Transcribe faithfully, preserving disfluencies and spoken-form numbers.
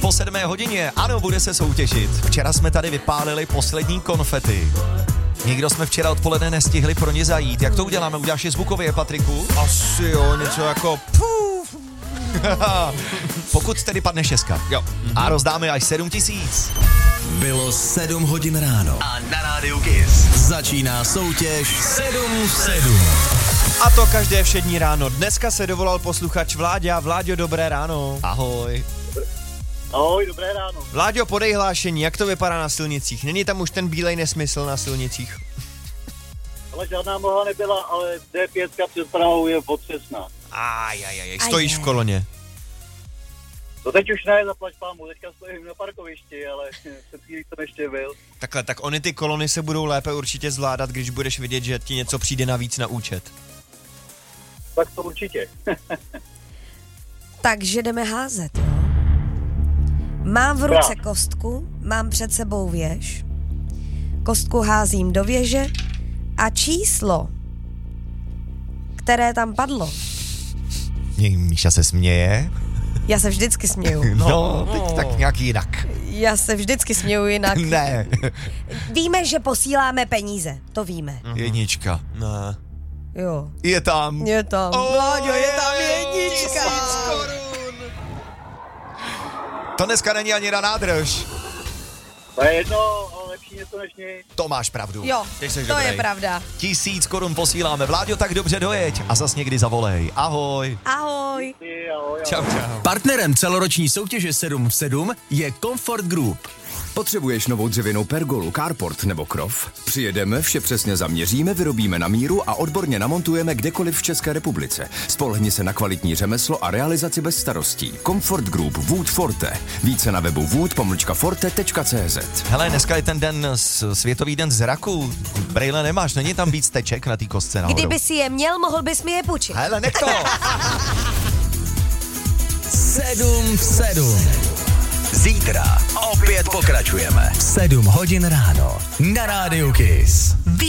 po sedmé hodině. Ano, bude se soutěžit. Včera jsme tady vypálili poslední konfety. Nikdo jsme včera odpoledne nestihli pro ně zajít. Jak to uděláme? Uděláš je zvukově, Patriku? Asi jo, něco jako puf. Pokud tedy padne šestka. Jo. A rozdáme až sedm tisíc. Bylo sedm hodin ráno. A na rádiu Kiss začíná soutěž sedm sedm. A to každé všední ráno. Dneska se dovolal posluchač Vláďa. Vláďo, dobré ráno. Ahoj. Ahoj, dobré ráno. Vláďo, podej hlášení, jak to vypadá na silnicích? Není tam už ten bílej nesmysl na silnicích? Ale žádná mlha nebyla, ale D pět před Prahou je otřesná. Ajajaj, stojíš v koloně. To teď už ne, zaplať pámu, teďka stojím na parkovišti, ale před chvílí jsem ještě byl. Takhle, tak ony ty kolony se budou lépe určitě zvládat, když budeš vidět, že ti něco přijde navíc na účet. Tak to určitě. Takže jdeme házet, jo? Mám v ruce kostku, mám před sebou věž. Kostku házím do věže a číslo, které tam padlo. Míša se směje. Já se vždycky směju. No, no teď tak nějak jinak. Já se vždycky směju jinak. Ne. Víme, že posíláme peníze, to víme. Jednička. Ne. Jo. Je tam. Je tam. Oh, Vláďo, je tam jednička. To dneska není ani na nádrž. To je jedno, ale lepší něco než nic. To máš pravdu. Jo, Ty jsi to dobrý. je pravda. Tisíc korun posíláme. Vláďo, tak dobře dojeď. A zas někdy zavolej. Ahoj. Ahoj. Ahoj, ahoj. Čau, čau. Partnerem celoroční soutěže sedm v sedm je Comfort Group. Potřebuješ novou dřevěnou pergolu, carport nebo krov? Přijedeme, vše přesně zaměříme, vyrobíme na míru a odborně namontujeme kdekoliv v České republice. Spolehni se na kvalitní řemeslo a realizaci bez starostí. Comfort Group Wood Forte. Více na webu wood pomlčka forte tečka cé zet. Hele, dneska je ten den, světový den zraku. Brejle nemáš, není tam víc teček na té kostce nahoru. Kdyby si je měl, mohl bys mi je půjčit. Hele, nech to. sedm v sedm. Zítra opět pokračujeme. sedm hodin ráno na rádiu Kiss.